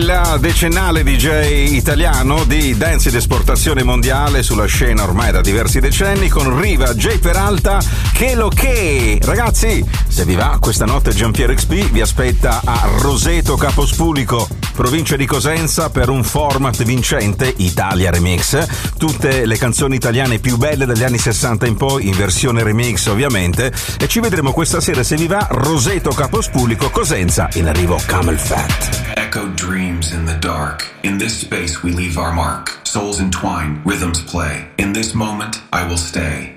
il decennale DJ italiano di dance ed esportazione mondiale sulla scena ormai da diversi decenni, con Riva, J Peralta, che lo che. Ragazzi, se vi va, questa notte Giampiero XP vi aspetta a Roseto Capospulico, provincia di Cosenza, per un format vincente, Italia Remix. Tutte le canzoni italiane più belle dagli anni 60 in poi, in versione remix ovviamente, e ci vedremo questa sera, se vi va, Roseto Capospulico, Cosenza, in arrivo Camel Fat. Echo dreams in the dark. In this space we leave our mark. Souls entwine, rhythms play. In this moment I will stay.